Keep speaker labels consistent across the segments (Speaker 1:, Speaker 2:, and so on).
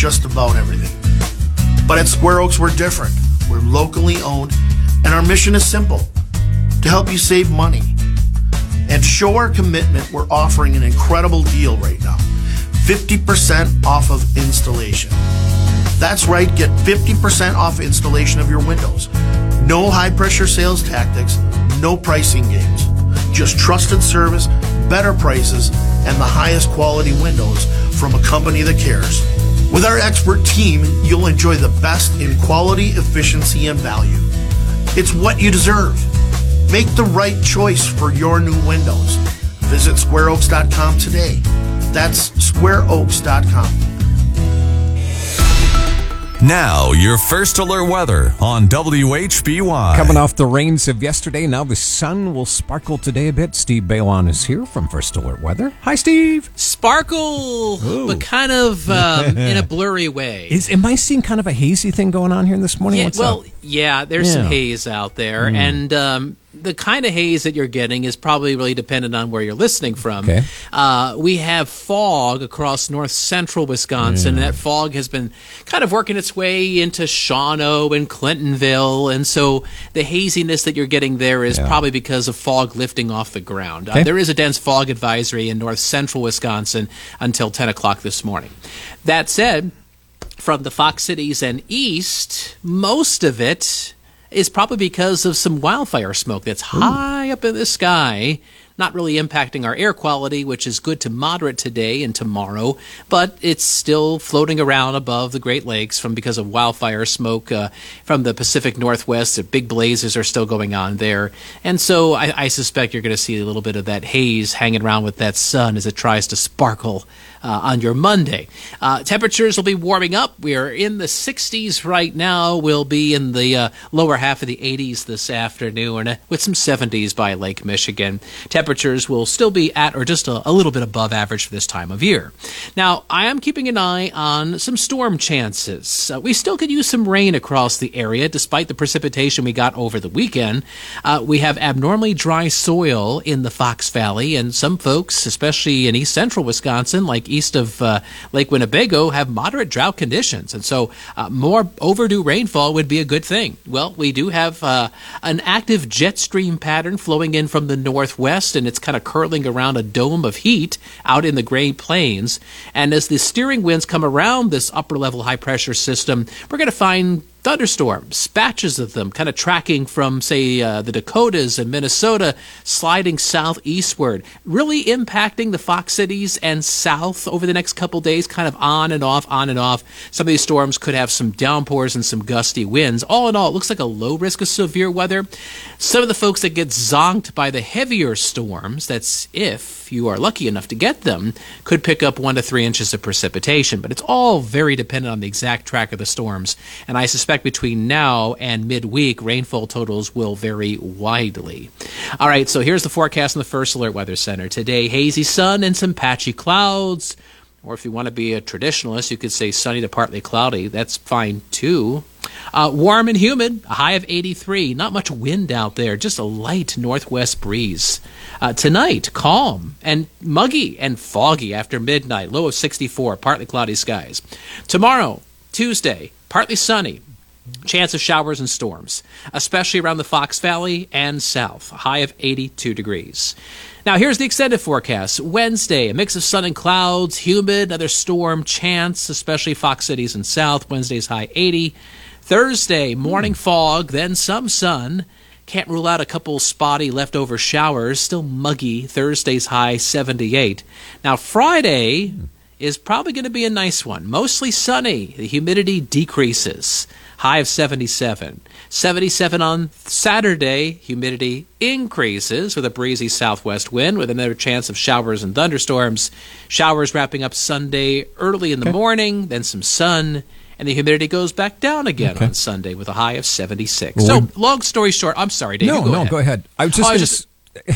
Speaker 1: just about everything. But at Square Oaks, we're different. We're locally owned, and our mission is simple: to help you save money. And to show our commitment, we're offering an incredible deal right now. 50% off of installation. That's right, get 50% off installation of your windows. No high-pressure sales tactics, no pricing games. Just trusted service, better prices, and the highest quality windows from a company that cares. With our expert team, you'll enjoy the best in quality, efficiency, and value. It's what you deserve. Make the right choice for your new windows. Visit squareoaks.com today. That's squareoaks.com.
Speaker 2: Now, your first alert weather on WHBY.
Speaker 3: Coming off the rains of yesterday, now the sun will sparkle today a bit. Steve Balon is here from First Alert Weather. Hi, Steve.
Speaker 4: Sparkle, but kind of in a blurry way.
Speaker 3: Am I seeing kind of a hazy thing going on here this morning?
Speaker 4: Yeah,
Speaker 3: What's
Speaker 4: well,
Speaker 3: up?
Speaker 4: yeah, there's some haze out there, and the kind of haze that you're getting is probably really dependent on where you're listening from.
Speaker 3: Okay.
Speaker 4: We have fog across north central Wisconsin, and that fog has been kind of working its way into Shawano and Clintonville, and so the haziness that you're getting there is probably because of fog lifting off the ground.
Speaker 3: Okay.
Speaker 4: There is a dense fog advisory in north central Wisconsin until 10 o'clock this morning. That said, from the Fox Cities and east, most of it is probably because of some wildfire smoke that's high up in the sky, not really impacting our air quality, which is good to moderate today and tomorrow, but it's still floating around above the Great Lakes because of wildfire smoke from the Pacific Northwest. The big blazes are still going on there. And so I suspect you're going to see a little bit of that haze hanging around with that sun as it tries to sparkle on your Monday. Temperatures will be warming up. We are in the 60s right now. We'll be in the lower half of the 80s this afternoon with some 70s by Lake Michigan. Temperatures will still be at or just a little bit above average for this time of year. Now, I am keeping an eye on some storm chances. We still could use some rain across the area despite the precipitation we got over the weekend. We have abnormally dry soil in the Fox Valley, and some folks, especially in east central Wisconsin, like east of Lake Winnebago, have moderate drought conditions, and so more overdue rainfall would be a good thing. Well, we do have an active jet stream pattern flowing in from the northwest, and it's kind of curling around a dome of heat out in the Great Plains. And as the steering winds come around this upper-level high-pressure system, we're going to find thunderstorms, patches of them, kind of tracking from, say, the Dakotas and Minnesota, sliding southeastward, really impacting the Fox Cities and south over the next couple days, kind of on and off, on and off. Some of these storms could have some downpours and some gusty winds. All in all, it looks like a low risk of severe weather. Some of the folks that get zonked by the heavier storms, that's if you are lucky enough to get them, could pick up 1 to 3 inches of precipitation. But it's all very dependent on the exact track of the storms, and I suspect between now and midweek, rainfall totals will vary widely. All right, so here's the forecast in the First Alert Weather Center. Today, hazy sun and some patchy clouds. Or if you want to be a traditionalist, you could say sunny to partly cloudy. That's fine, too. Warm and humid, a high of 83. Not much wind out there, just a light northwest breeze. Tonight, calm and muggy and foggy after midnight, low of 64, partly cloudy skies. Tomorrow, Tuesday, partly sunny. Chance of showers and storms, especially around the Fox Valley and south, a high of 82 degrees. Now, here's the extended forecast. Wednesday, a mix of sun and clouds, humid, another storm chance, especially Fox Cities and south. Wednesday's high 80. Thursday, morning fog, then some sun. Can't rule out a couple spotty leftover showers. Still muggy. Thursday's high 78. Now, Friday is probably going to be a nice one. Mostly sunny. The humidity decreases. High of 77. 77 on Saturday. Humidity increases with a breezy southwest wind with another chance of showers and thunderstorms. Showers wrapping up Sunday early in the morning, then some sun, and the humidity goes back down again on Sunday with a high of 76. So, long story short, I'm sorry, Dave.
Speaker 3: Go ahead. I was just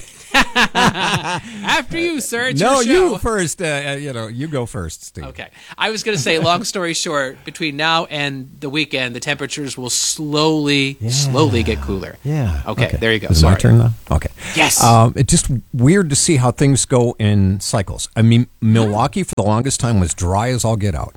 Speaker 4: After you, sir. It's
Speaker 3: no,
Speaker 4: your show.
Speaker 3: you first. You go first, Steve.
Speaker 4: Okay. I was going to say, long story short, between now and the weekend, the temperatures will slowly get cooler.
Speaker 3: Yeah.
Speaker 4: Okay. There you go.
Speaker 3: Is it my turn now? Okay.
Speaker 4: Yes.
Speaker 3: It's just weird to see how things go in cycles. I mean, Milwaukee for the longest time was dry as all get out.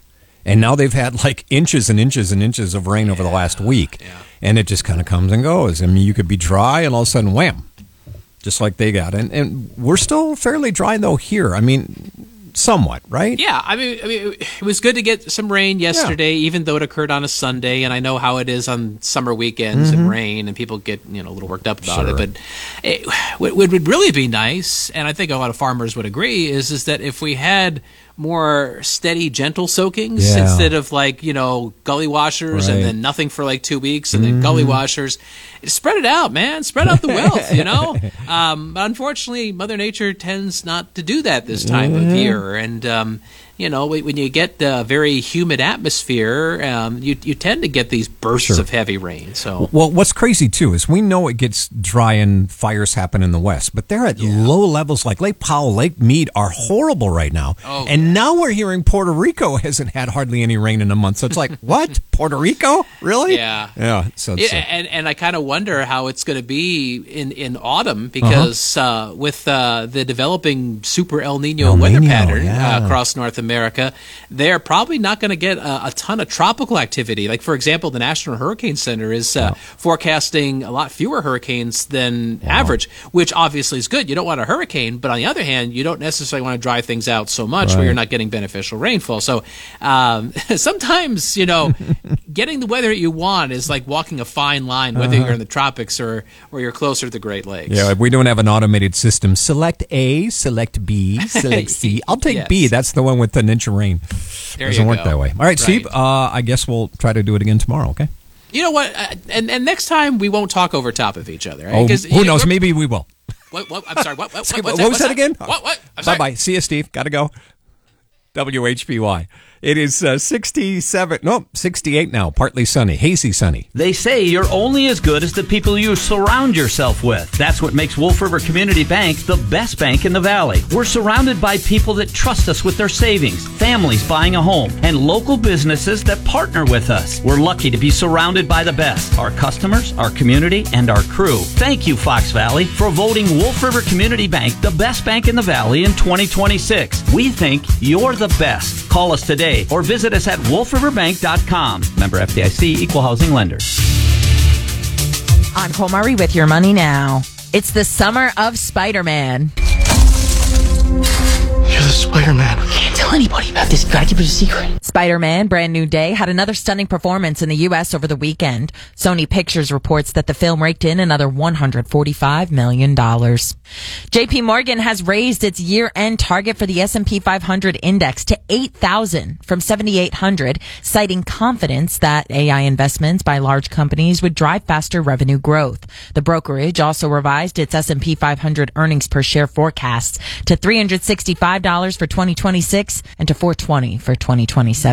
Speaker 3: And now they've had like inches and inches and inches of rain over the last week.
Speaker 4: Yeah.
Speaker 3: And it just kind of comes and goes. I mean, you could be dry and all of a sudden, wham, just like they got. And we're still fairly dry, though, here. I mean, somewhat, right?
Speaker 4: Yeah, I mean, it was good to get some rain yesterday, even though it occurred on a Sunday. And I know how it is on summer weekends and rain, and people get a little worked up about it. But what would really be nice, and I think a lot of farmers would agree, is that if we had more steady, gentle soakings instead of gully washers and then nothing for like 2 weeks and then gully washers. Spread it out, man. Spread out the wealth, But unfortunately, Mother Nature tends not to do that this time of year. And, when you get a very humid atmosphere, you tend to get these bursts of heavy rain. So,
Speaker 3: well, what's crazy too is we know it gets dry and fires happen in the west, but they're at low levels like Lake Powell, Lake Mead are horrible right now.
Speaker 4: Oh,
Speaker 3: and now we're hearing Puerto Rico hasn't had hardly any rain in a month. So it's like, what? Puerto Rico? Really?
Speaker 4: Yeah.
Speaker 3: Yeah. So
Speaker 4: and I kind of wonder how it's going to be in autumn because with the developing super El Nino weather pattern across North America, they're probably not going to get a ton of tropical activity. Like, for example, the National Hurricane Center is forecasting a lot fewer hurricanes than average, which obviously is good. You don't want a hurricane, but on the other hand, you don't necessarily want to dry things out so much where you're not getting beneficial rainfall. So sometimes, getting the weather you want is like walking a fine line, whether you're in the tropics or you're closer to the Great Lakes.
Speaker 3: Yeah, we don't have an automated system. Select A, select B, select C. I'll take B. That's the one with an inch of rain. Doesn't work that way. All right, Steve, I guess we'll try to do it again tomorrow, okay?
Speaker 4: You know what? And next time we won't talk over top of each other.
Speaker 3: Right? Who knows? Maybe we will.
Speaker 4: What? I'm sorry. What
Speaker 3: was that again?
Speaker 4: What?
Speaker 3: Bye-bye. See you, Steve. Got to go. WHBY. It is 68 now, partly sunny, hazy sunny.
Speaker 5: They say you're only as good as the people you surround yourself with. That's what makes Wolf River Community Bank the best bank in the Valley. We're surrounded by people that trust us with their savings, families buying a home, and local businesses that partner with us. We're lucky to be surrounded by the best, our customers, our community, and our crew. Thank you, Fox Valley, for voting Wolf River Community Bank the best bank in the Valley in 2026. We think you're the best. Call us today or visit us at wolfriverbank.com. Member FDIC, Equal Housing Lender.
Speaker 6: I'm Cole Murray with Your Money Now. It's the summer of Spider-Man.
Speaker 1: You're the Spider-Man.
Speaker 7: Can't tell anybody about this. Gotta keep it a secret.
Speaker 6: Spider-Man, Brand New Day, had another stunning performance in the U.S. over the weekend. Sony Pictures reports that the film raked in another $145 million. JP Morgan has raised its year-end target for the S&P 500 index to 8,000 from 7,800, citing confidence that AI investments by large companies would drive faster revenue growth. The brokerage also revised its S&P 500 earnings per share forecasts to $365 for 2026 and to $420 for 2027.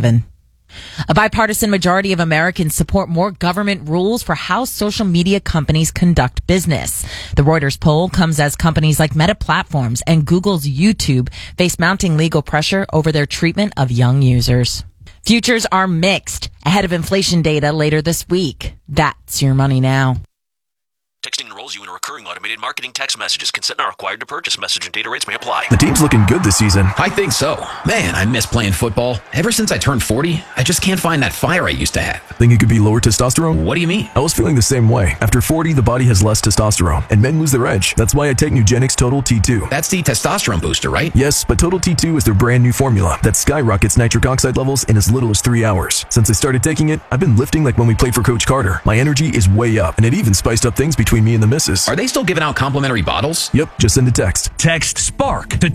Speaker 6: A bipartisan majority of Americans support more government rules for how social media companies conduct business. The Reuters poll comes as companies like Meta Platforms and Google's YouTube face mounting legal pressure over their treatment of young users. Futures are mixed ahead of inflation data later this week. That's Your Money Now.
Speaker 8: Texting enrolls you in a recurring automated marketing text messages. Consent not required to purchase. Message and data rates may apply.
Speaker 9: The team's looking good this season.
Speaker 10: I think so. Man, I miss playing football. Ever since I turned 40, I just can't find that fire I used to have.
Speaker 9: Think it could be lower testosterone?
Speaker 10: What do you mean?
Speaker 9: I was feeling the same way. After 40, the body has less testosterone, and men lose their edge. That's why I take Nugenix Total T2.
Speaker 10: That's the testosterone booster, right?
Speaker 9: Yes, but Total T2 is their brand new formula that skyrockets nitric oxide levels in as little as 3 hours. Since I started taking it, I've been lifting like when we played for Coach Carter. My energy is way up, and it even spiced up things between me and the missus.
Speaker 10: Are they still giving out complimentary bottles?
Speaker 9: Yep, just send a text.
Speaker 11: Text SPARK to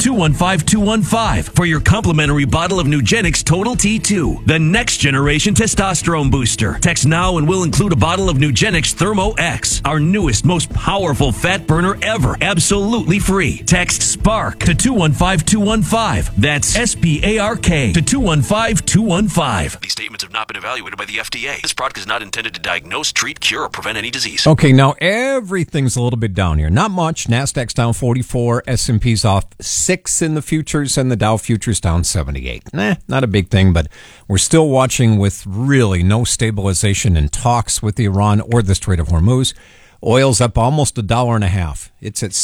Speaker 11: 215215 for your complimentary bottle of Nugenix Total T2, the next generation testosterone booster. Text now and we'll include a bottle of Nugenix Thermo X, our newest, most powerful fat burner ever, absolutely free. Text SPARK to 215215. That's SPARK to 215215.
Speaker 8: These statements have not been evaluated by the FDA. This product is not intended to diagnose, treat, cure, or prevent any disease.
Speaker 3: Okay, now everything's a little bit down here. Not much. NASDAQ's down 44. S&P's off 6 in the futures, and the Dow futures down 78. Not a big thing, but we're still watching with really no stabilization in talks with Iran or the Strait of Hormuz. Oil's up almost $1.50. It's at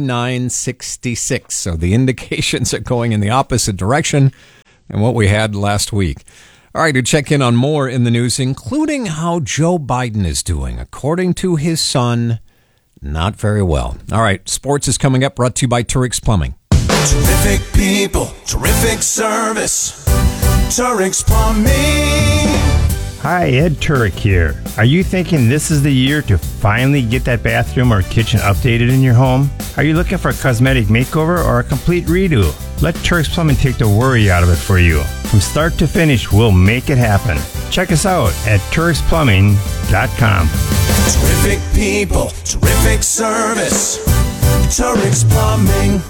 Speaker 3: 79.66. So the indications are going in the opposite direction than what we had last week. All right, to check in on more in the news, including how Joe Biden is doing. According to his son, not very well. All right, sports is coming up, brought to you by Turix Plumbing.
Speaker 12: Terrific people, terrific service. Turix Plumbing.
Speaker 13: Hi, Ed Turek here. Are you thinking this is the year to finally get that bathroom or kitchen updated in your home? Are you looking for a cosmetic makeover or a complete redo? Let Turek Plumbing take the worry out of it for you. From start to finish, we'll make it happen. Check us out at TurexPlumbing.com.
Speaker 12: Terrific people, terrific service. Turek Plumbing.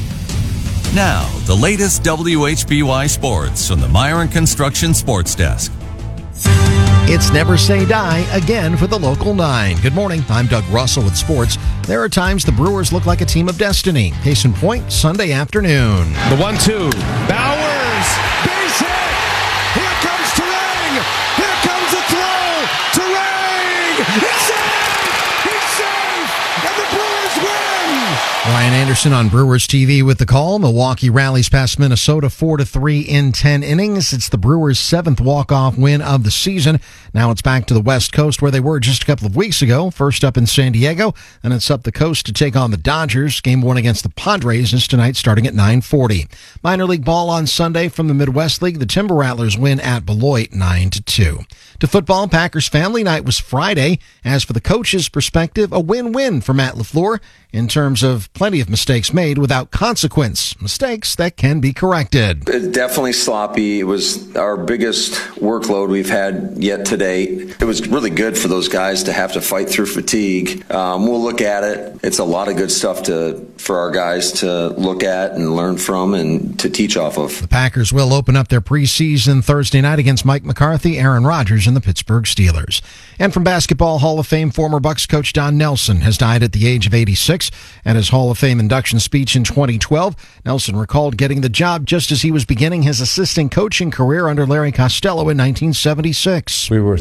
Speaker 2: Now, the latest WHBY sports from the Myron Construction Sports Desk.
Speaker 14: It's Never Say Die again for the Local 9. Good morning, I'm Doug Russell with sports. There are times the Brewers look like a team of destiny. Case in point, Sunday afternoon.
Speaker 15: The 1-2. Bowers! Base hit! Here comes Turang! Here comes a throw! Turang! He's safe! He's safe! And the Brewers win!
Speaker 14: Ryan Anderson on Brewers TV with the call. Milwaukee rallies past Minnesota 4-3 in 10 innings. It's the Brewers' 7th walk-off win of the season. Now it's back to the West Coast where they were just a couple of weeks ago. First up in San Diego, and it's up the coast to take on the Dodgers. Game 1 against the Padres is tonight starting at 9:40. Minor league ball on Sunday from the Midwest League. The Timber Rattlers win at Beloit 9-2. To football, Packers family night was Friday. As for the coach's perspective, a win-win for Matt LaFleur in terms of plenty of mistakes made without consequence. Mistakes that can be corrected.
Speaker 16: Definitely sloppy. It was our biggest workload we've had yet to date. It was really good for those guys to have to fight through fatigue. We'll look at it. It's a lot of good stuff for our guys to look at and learn from and to teach off of.
Speaker 14: The Packers will open up their preseason Thursday night against Mike McCarthy, Aaron Rodgers, and the Pittsburgh Steelers. And from Basketball Hall of Fame, former Bucks coach Don Nelson has died at the age of 86. At his Hall of Fame induction speech in 2012, Nelson recalled getting the job just as he was beginning his assistant coaching career under Larry Costello in 1976.
Speaker 17: We were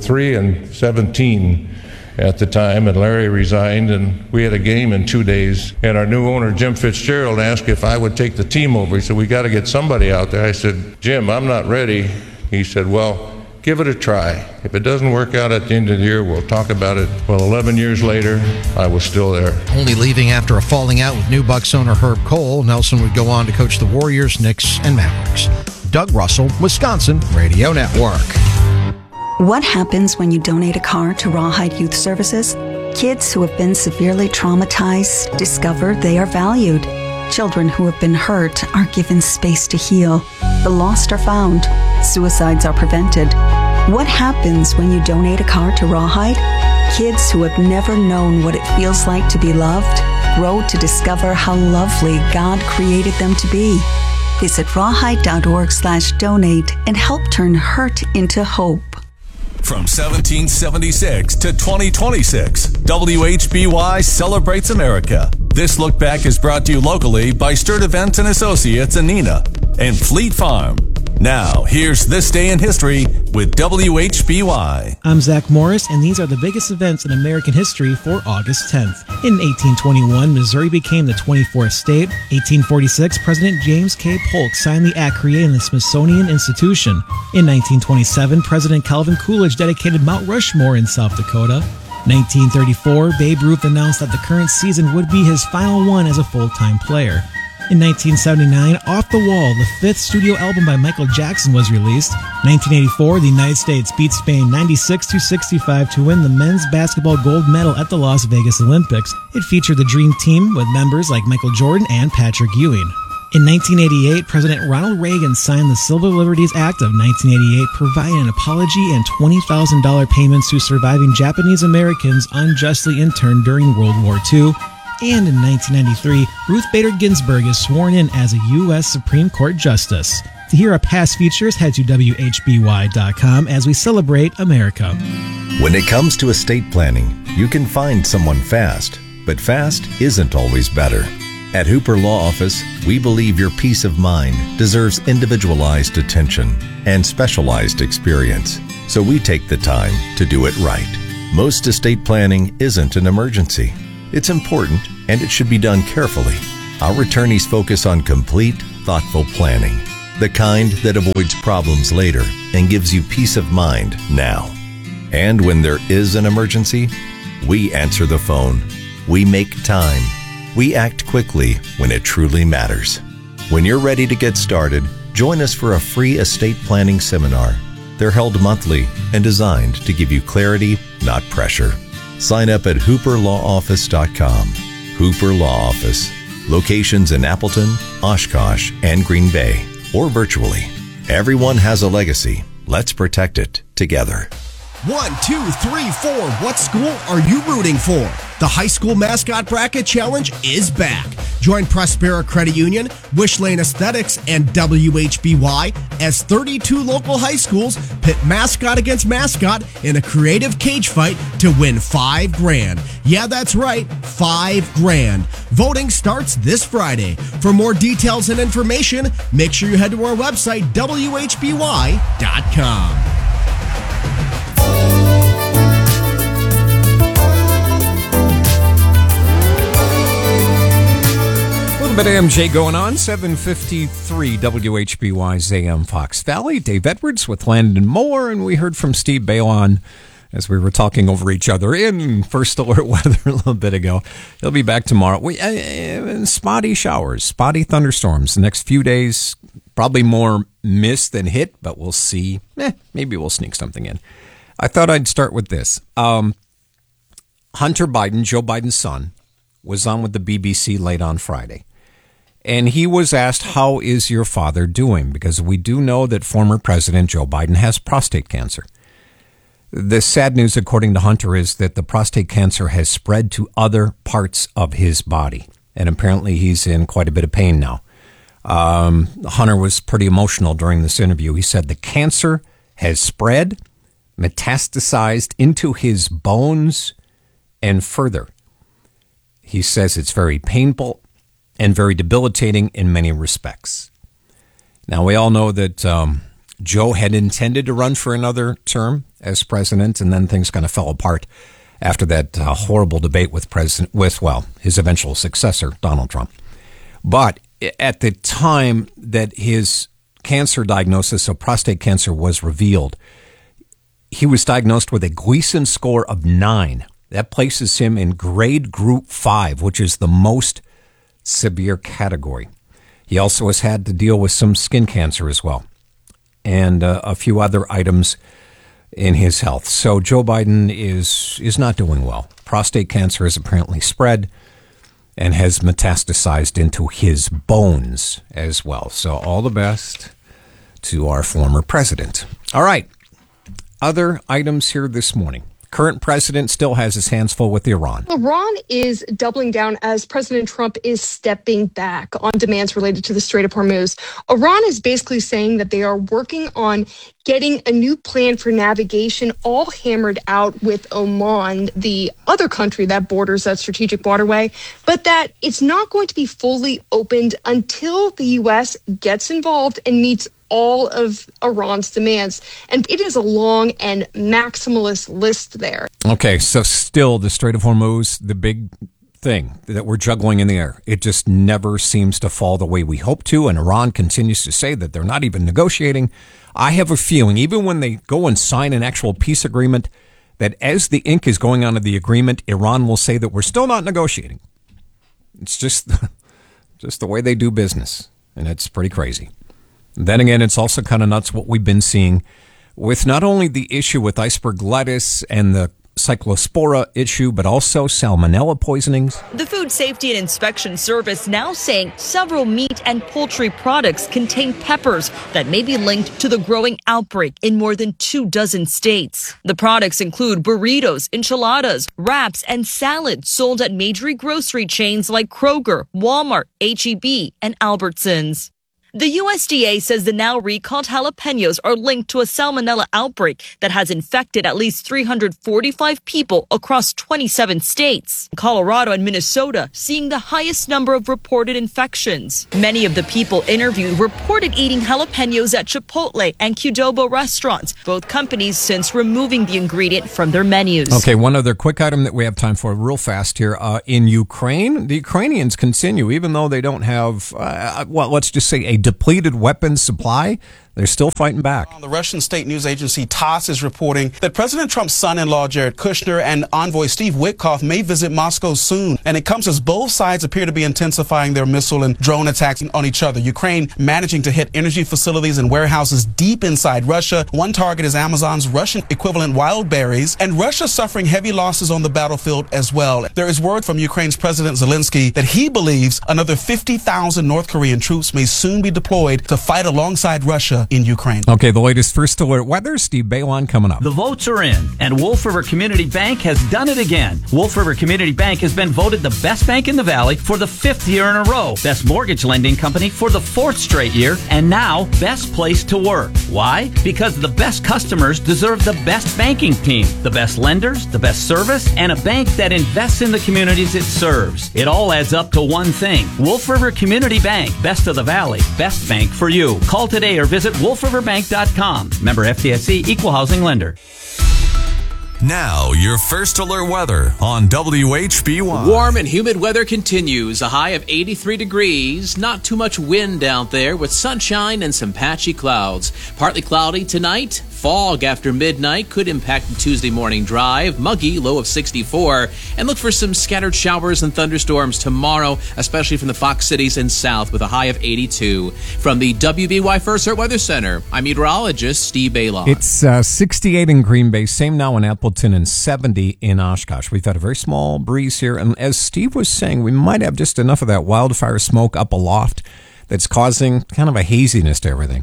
Speaker 17: 3-17 at the time, and Larry resigned, and we had a game in 2 days. And our new owner, Jim Fitzgerald, asked if I would take the team over. He said, "We got to get somebody out there." I said, "Jim, I'm not ready." He said, "Well, give it a try. If it doesn't work out at the end of the year, we'll talk about it." Well, 11 years later, I was still there.
Speaker 14: Only leaving after a falling out with new Bucks owner Herb Cole, Nelson would go on to coach the Warriors, Knicks, and Mavericks. Doug Russell, Wisconsin Radio Network.
Speaker 18: What happens when you donate a car to Rawhide Youth Services? Kids who have been severely traumatized discover they are valued. Children who have been hurt are given space to heal. The lost are found. Suicides are prevented. What happens when you donate a car to Rawhide? Kids who have never known what it feels like to be loved grow to discover how lovely God created them to be. Visit rawhide.org/donate and help turn hurt into hope.
Speaker 2: From 1776 to 2026, WHBY celebrates America. This look back is brought to you locally by Sturt Events and Associates in Neenah and Fleet Farm. Now, here's This Day in History with WHBY.
Speaker 19: I'm Zach Morris, and these are the biggest events in American history for August 10th. In 1821, Missouri became the 24th state. 1846, President James K. Polk signed the act creating the Smithsonian Institution. In 1927, President Calvin Coolidge dedicated Mount Rushmore in South Dakota. 1934, Babe Ruth announced that the current season would be his final one as a full-time player. In 1979, Off the Wall, the fifth studio album by Michael Jackson, was released. 1984, the United States beat Spain 96-65 to win the men's basketball gold medal at the Las Vegas Olympics. It featured the Dream Team with members like Michael Jordan and Patrick Ewing. In 1988, President Ronald Reagan signed the Civil Liberties Act of 1988, providing an apology and $20,000 payments to surviving Japanese Americans unjustly interned during World War II. And in 1993, Ruth Bader Ginsburg is sworn in as a U.S. Supreme Court Justice. To hear our past features, head to WHBY.com as we celebrate America.
Speaker 20: When it comes to estate planning, you can find someone fast, but fast isn't always better. At Hooper Law Office, we believe your peace of mind deserves individualized attention and specialized experience, so we take the time to do it right. Most estate planning isn't an emergency. It's important, and it should be done carefully. Our attorneys focus on complete, thoughtful planning. The kind that avoids problems later and gives you peace of mind now. And when there is an emergency, we answer the phone. We make time. We act quickly when it truly matters. When you're ready to get started, join us for a free estate planning seminar. They're held monthly and designed to give you clarity, not pressure. Sign up at hooperlawoffice.com. Hooper Law Office. Locations in Appleton, Oshkosh, and Green Bay, or virtually. Everyone has a legacy. Let's protect it together.
Speaker 21: 1, 2, 3, 4. What school are you rooting for? The High School Mascot Bracket Challenge is back. Join Prospera Credit Union, Wish Lane Aesthetics, and WHBY as 32 local high schools pit mascot against mascot in a creative cage fight to win $5,000. Yeah, that's right, $5,000. Voting starts this Friday. For more details and information, make sure you head to our website, WHBY.com.
Speaker 3: Bit of MJ going on, 7:53 WHBY's AM Fox Valley. Dave Edwards with Landon Moore, and we heard from Steve Bailon as we were talking over each other in First Alert Weather a little bit ago. He'll be back tomorrow. Spotty showers, spotty thunderstorms the next few days. Probably more miss than hit, but we'll see. Maybe we'll sneak something in. I thought I'd start with this. Hunter Biden, Joe Biden's son, was on with the BBC late on Friday. And he was asked, how is your father doing? Because we do know that former President Joe Biden has prostate cancer. The sad news, according to Hunter, is that the prostate cancer has spread to other parts of his body. And apparently he's in quite a bit of pain now. Hunter was pretty emotional during this interview. He said the cancer has spread, metastasized into his bones, and further. He says it's very painful and very debilitating in many respects. Now, we all know that Joe had intended to run for another term as president, and then things kind of fell apart after that horrible debate with his eventual successor, Donald Trump. But at the time that his cancer diagnosis of prostate cancer was revealed, he was diagnosed with a Gleason score of 9. That places him in grade group 5, which is the most severe category. He also has had to deal with some skin cancer as well, and a few other items in his health. So Joe Biden is not doing well. Prostate cancer has apparently spread and has metastasized into his bones as well. So all the best to our former president. All right. Other items here this morning. Current president still has his hands full with Iran.
Speaker 22: Iran is doubling down as President Trump is stepping back on demands related to the Strait of Hormuz. Iran is basically saying that they are working on getting a new plan for navigation all hammered out with Oman, the other country that borders that strategic waterway, but that it's not going to be fully opened until the U.S. gets involved and meets all of Iran's demands. And it is a long and maximalist list there.
Speaker 3: Okay, so still the Strait of Hormuz, the big thing that we're juggling in the air. It just never seems to fall the way we hope to, and Iran continues to say that they're not even negotiating. I have a feeling, even when they go and sign an actual peace agreement, that as the ink is going onto the agreement, Iran will say that we're still not negotiating. It's just the way they do business, and it's pretty crazy. Then again, it's also kind of nuts what we've been seeing with not only the issue with iceberg lettuce and the cyclospora issue, but also salmonella poisonings.
Speaker 23: The Food Safety and Inspection Service now saying several meat and poultry products contain peppers that may be linked to the growing outbreak in more than 24 states. The products include burritos, enchiladas, wraps, and salads sold at major grocery chains like Kroger, Walmart, H-E-B, and Albertsons. The USDA says the now recalled jalapenos are linked to a salmonella outbreak that has infected at least 345 people across 27 states. Colorado and Minnesota seeing the highest number of reported infections. Many of the people interviewed reported eating jalapenos at Chipotle and Qdoba restaurants, both companies since removing the ingredient from their menus.
Speaker 3: Okay, one other quick item that we have time for real fast here. In Ukraine, the Ukrainians continue, even though they don't have, let's just say a depleted weapons supply, they're still fighting back.
Speaker 1: The Russian state news agency TASS is reporting that President Trump's son-in-law Jared Kushner and envoy Steve Witkoff may visit Moscow soon. And it comes as both sides appear to be intensifying their missile and drone attacks on each other. Ukraine managing to hit energy facilities and warehouses deep inside Russia. One target is Amazon's Russian equivalent Wildberries. And Russia suffering heavy losses on the battlefield as well. There is word from Ukraine's President Zelensky that he believes another 50,000 North Korean troops may soon be deployed to fight alongside Russia in Ukraine.
Speaker 3: Okay, the latest First Alert weather, Steve Balon coming up.
Speaker 4: The votes are in, and Wolf River Community Bank has done it again. Wolf River Community Bank has been voted the best bank in the Valley for the 5th year in a row, best mortgage lending company for the 4th straight year, and now best place to work. Why? Because the best customers deserve the best banking team, the best lenders, the best service, and a bank that invests in the communities it serves. It all adds up to one thing. Wolf River Community Bank, best of the Valley, best bank for you. Call today or visit wolfriverbank.com. Member FDIC, equal housing lender.
Speaker 2: Now, your First Alert weather on WHBY.
Speaker 5: Warm and humid weather continues. A high of 83 degrees. Not too much wind out there with sunshine and some patchy clouds. Partly cloudy tonight. Fog after midnight could impact the Tuesday morning drive. Muggy, low of 64. And look for some scattered showers and thunderstorms tomorrow, especially from the Fox Cities and south with a high of 82. From the WBY First Alert Weather Center, I'm meteorologist Steve Balon.
Speaker 3: It's 68 in Green Bay, same now in Appleton, and 70 in Oshkosh. We've had a very small breeze here, and as Steve was saying, we might have just enough of that wildfire smoke up aloft that's causing kind of a haziness to everything.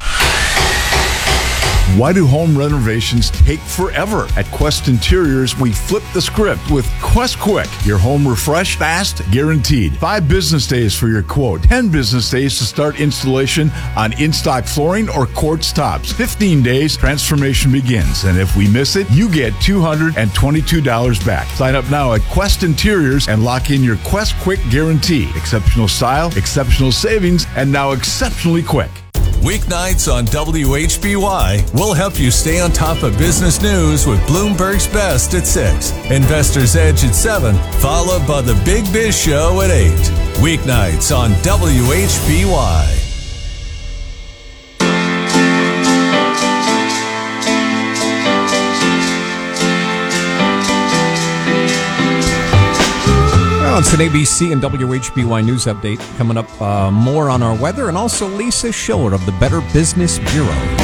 Speaker 24: Why do home renovations take forever? At Quest Interiors, we flip the script with Quest Quick. Your home refreshed, fast, guaranteed. 5 business days for your quote. 10 business days to start installation on in-stock flooring or quartz tops. 15 days, transformation begins. And if we miss it, you get $222 back. Sign up now at Quest Interiors and lock in your Quest Quick guarantee. Exceptional style, exceptional savings, and now exceptionally quick.
Speaker 2: Weeknights on WHBY will help you stay on top of business news with Bloomberg's Best at 6, Investor's Edge at 7, followed by the Big Biz Show at 8. Weeknights on WHBY.
Speaker 3: It's an ABC and WHBY News update coming up. More on our weather, and also Lisa Schiller of the Better Business Bureau.